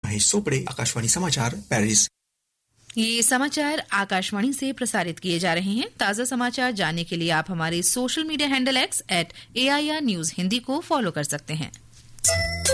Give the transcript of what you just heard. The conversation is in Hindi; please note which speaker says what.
Speaker 1: महेश सोपड़े, आकाशवाणी समाचार, पेरिस।
Speaker 2: ये समाचार आकाशवाणी से प्रसारित किए जा रहे हैं। ताज़ा समाचार जानने के लिए आप हमारे social media handle @AIR News Hindi को फॉलो कर सकते हैं।